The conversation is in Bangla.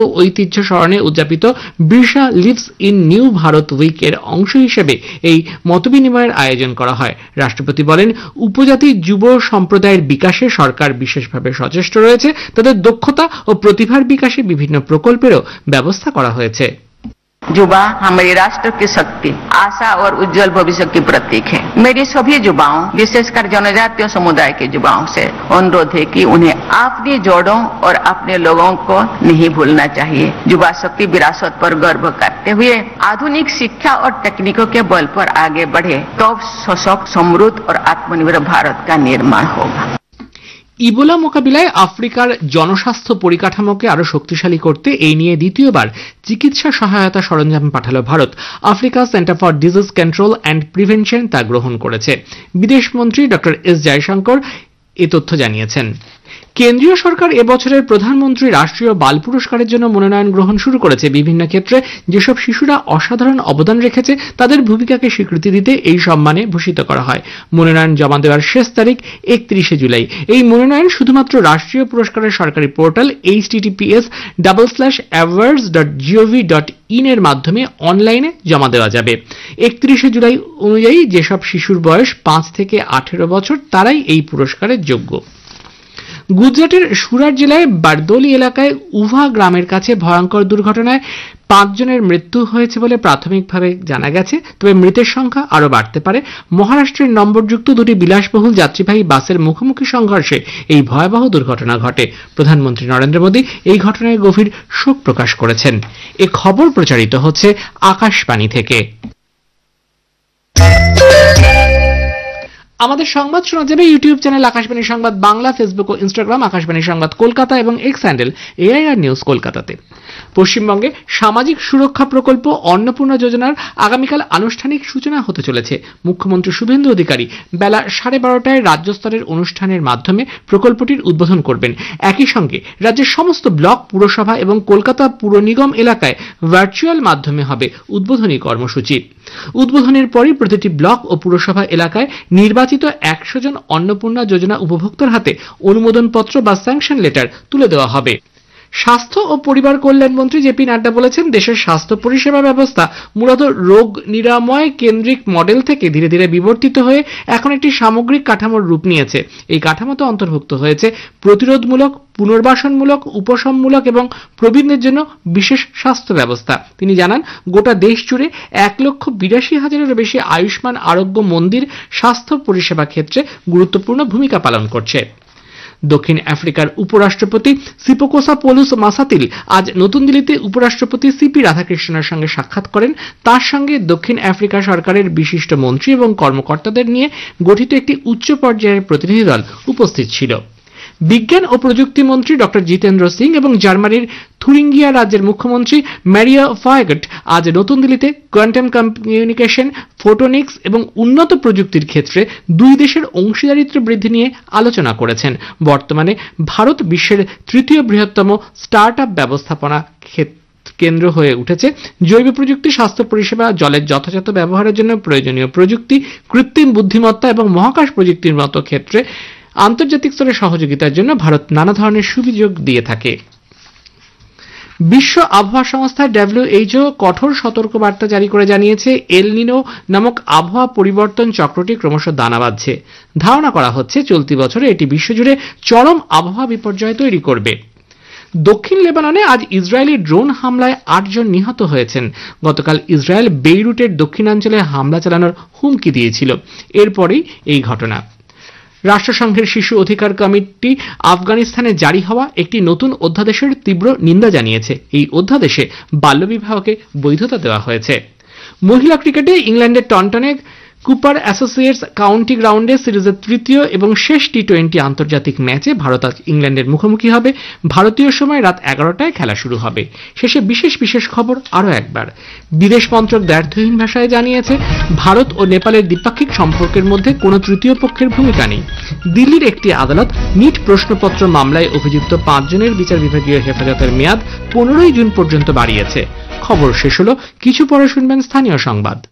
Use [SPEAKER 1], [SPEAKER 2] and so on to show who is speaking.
[SPEAKER 1] ঐতিহ্য স্মরণে উদযাপিত Birsa lives in new Bharat week এর অংশ হিসেবে এই মতবিনিময়ের আয়োজন করা হয়। রাষ্ট্রপতি বলেন, উপজাতি যুব সম্প্রদায়ের বিকাশে সরকার বিশেষভাবে সচেষ্ট রয়েছে। তাদের দক্ষতা ও প্রতিভার বিকাশে বিভিন্ন প্রকল্পেরও ব্যবস্থা করা হয়েছে।
[SPEAKER 2] युवा हमारे राष्ट्र की शक्ति, आशा और उज्जवल भविष्य की प्रतीक है। मेरी सभी युवाओं, विशेषकर जनजातीय समुदाय के युवाओं से अनुरोध है कि उन्हें अपनी जड़ों और अपने लोगों को नहीं भूलना चाहिए। युवा शक्ति विरासत पर गर्व करते हुए आधुनिक शिक्षा और तकनीकों के बल पर आगे बढ़े, तब सशक्त, समृद्ध और आत्मनिर्भर भारत का निर्माण होगा।
[SPEAKER 1] ইবোলা মোকাবিলায় আফ্রিকার জনস্বাস্থ্য পরিকাঠামোকে আরো শক্তিশালী করতে এই নিয়ে দ্বিতীয়বার চিকিৎসা সহায়তা সরঞ্জাম পাঠালো Bharat. Africa centre for disease control and prevention তা গ্রহণ করেছে। বিদেশমন্ত্রী ডক্টর এস জয়শঙ্কর এ তথ্য জানিয়েছেন। কেন্দ্রীয় সরকার এবছরের প্রধানমন্ত্রী রাষ্ট্রীয় বাল পুরস্কারের জন্য মনোনয়ন গ্রহণ শুরু করেছে। বিভিন্ন ক্ষেত্রে যেসব শিশুরা অসাধারণ অবদান রেখেছে তাদের ভূমিকাকে স্বীকৃতি দিতে এই সম্মানে ভূষিত করা হয়। মনোনয়ন জমা দেওয়ার শেষ তারিখ 31 জুলাই। এই মনোনয়ন শুধুমাত্র রাষ্ট্রীয় পুরস্কারের সরকারি পোর্টাল https://awards.gov.in এর মাধ্যমে অনলাইনে জমা দেওয়া যাবে। 31 জুলাই অনুযায়ী যেসব শিশুর বয়স 5 থেকে 18 বছর তারাই এই পুরস্কারের যোগ্য। গুজরাটের সুরাট জেলায় বারদোলি এলাকায় উভা গ্রামের কাছে ভয়ঙ্কর দুর্ঘটনায় 5 জনের মৃত্যু হয়েছে বলে প্রাথমিকভাবে জানা গেছে, তবে মৃতের সংখ্যা আরো বাড়তে পারে। মহারাষ্ট্রের নম্বরযুক্ত দুটি বিলাসবহুল যাত্রীবাহী বাসের মুখোমুখি সংঘর্ষে এই ভয়াবহ দুর্ঘটনা ঘটে। প্রধানমন্ত্রী নরেন্দ্র মোদী এই ঘটনায় গভীর শোক প্রকাশ করেছেন। এ খবর প্রচারিত হচ্ছে আকাশবাণী থেকে। আমাদের সংবাদ শোনা যাবে ইউটিউব চ্যানেল আকাশবাণী সংবাদ বাংলা, ফেসবুক ও ইনস্টাগ্রাম আকাশবাণী সংবাদ কলকাতা এবং এক্স হ্যান্ডেল এআইআর নিউজ কলকাতাতে। পশ্চিমবঙ্গে সামাজিক সুরক্ষা প্রকল্প অন্নপূর্ণা যোজনার আগামীকাল আনুষ্ঠানিক সূচনা হতে চলেছে। মুখ্যমন্ত্রী শুভেন্দু অধিকারী বেলা 12:30টায় রাজ্য স্তরের অনুষ্ঠানের মাধ্যমে প্রকল্পটির উদ্বোধন করবেন। একই সঙ্গে রাজ্যের সমস্ত ব্লক, পুরসভা এবং কলকাতা পুর নিগম এলাকায় ভার্চুয়াল মাধ্যমে হবে উদ্বোধনী কর্মসূচি। উদ্বোধনের পরই প্রতিটি ব্লক ও পুরসভা এলাকায় নির্বাচিত 100 জন অন্নপূর্ণা যোজনা উপভোক্তার হাতে অনুমোদনপত্র বা স্যাংশন লেটার তুলে দেওয়া হবে। স্বাস্থ্য ও পরিবার কল্যাণ মন্ত্রী জেপি নাড্ডা বলেছেন, দেশের স্বাস্থ্য পরিষেবা ব্যবস্থা মূলত রোগ নিরাময় কেন্দ্রিক মডেল থেকে ধীরে ধীরে বিবর্তিত হয়ে এখন একটি সামগ্রিক কাঠামোর রূপ নিয়েছে। এই কাঠামোতে অন্তর্ভুক্ত হয়েছে প্রতিরোধমূলক, পুনর্বাসনমূলক, উপশমমূলক এবং প্রবীণদের জন্য বিশেষ স্বাস্থ্য ব্যবস্থা। তিনি জানান, গোটা দেশ জুড়ে 1,82,000-এরও বেশি আয়ুষ্মান আরোগ্য মন্দির স্বাস্থ্য পরিষেবা ক্ষেত্রে গুরুত্বপূর্ণ ভূমিকা পালন করছে। দক্ষিণ আফ্রিকার উপরাষ্ট্রপতি সিপোকোসা পলুস মাসাতিল আজ নতুন দিল্লিতে উপরাষ্ট্রপতি সিপি রাধাকৃষ্ণনের সঙ্গে সাক্ষাৎ করেন। তার সঙ্গে দক্ষিণ আফ্রিকা সরকারের বিশিষ্ট মন্ত্রী এবং কর্মকর্তাদের নিয়ে গঠিত একটি উচ্চ পর্যায়ের প্রতিনিধি দল উপস্থিত ছিল। বিজ্ঞান ও প্রযুক্তি মন্ত্রী ডক্টর জিতেন্দ্র সিং এবং জার্মানির থুরিঙ্গিয়া রাজ্যের মুখ্যমন্ত্রী ম্যারিয়া ফায়াগট আজ নতুন দিল্লিতে কোয়ান্টাম কমিউনিকেশন, ফোটোনিক্স এবং উন্নত প্রযুক্তির ক্ষেত্রে দুই দেশের অংশীদারিত্ব বৃদ্ধি নিয়ে আলোচনা করেছেন। বর্তমানে ভারত বিশ্বের 3য় বৃহত্তম স্টার্টআপ ব্যবস্থাপনা কেন্দ্র হয়ে উঠেছে। জৈব প্রযুক্তি, স্বাস্থ্য পরিষেবা, জলের যথাযথ ব্যবহারের জন্য প্রয়োজনীয় প্রযুক্তি, কৃত্রিম বুদ্ধিমত্তা এবং মহাকাশ প্রযুক্তির মতো ক্ষেত্রে আন্তর্জাতিক স্তরে সহযোগিতার জন্য ভারত নানা ধরনের সুযোগ দিয়ে থাকে। বিশ্ব আবহাওয়া সংস্থা WHO কঠোর সতর্কবার্তা জারি করে জানিয়েছে, এল নিনো নামক আবহাওয়া পরিবর্তন চক্রটি ক্রমশ দানা বাঁধছে। ধারণা করা হচ্ছে চলতি বছরে এটি বিশ্বজুড়ে চরম আবহাওয়া বিপর্যয় তৈরি করবে। দক্ষিণ লেবাননে আজ ইসরায়েলি ড্রোন হামলায় 8 জন নিহত হয়েছেন। গতকাল ইসরায়েল বেইরুটের দক্ষিণাঞ্চলে হামলা চালানোর হুমকি দিয়েছিল। এরপরেই এই ঘটনা। রাষ্ট্রসংঘের শিশু অধিকার কমিটি আফগানিস্তানে জারি হওয়া একটি নতুন অধ্যাদেশের তীব্র নিন্দা জানিয়েছে। এই অধ্যাদেশে বাল্যবিবাহকে বৈধতা দেওয়া হয়েছে। মহিলা ক্রিকেটে ইংল্যান্ডের টন্টনে কুপার অ্যাসোসিয়েটস কাউন্টি গ্রাউন্ডে সিরিজের 3য় এবং শেষ টি20 আন্তর্জাতিক ম্যাচে ভারত আজ ইংল্যান্ডের মুখোমুখি হবে। ভারতীয় সময় রাত 11টায় খেলা শুরু হবে। শেষে বিশেষ খবর আরও একবার। বিদেশ মন্ত্রক দ্ব্যর্থহীন ভাষায় জানিয়েছে, ভারত ও নেপালের দ্বিপাক্ষিক সম্পর্কের মধ্যে কোনো তৃতীয় পক্ষের ভূমিকা নেই। দিল্লির একটি আদালত নিট প্রশ্নপত্র মামলায় অভিযুক্ত 5 জনের বিচার বিভাগীয় হেফাজতের মেয়াদ 15 জুন পর্যন্ত বাড়িয়েছে। খবর শেষ হলো, কিছু পরে শুনবেন স্থানীয় সংবাদ।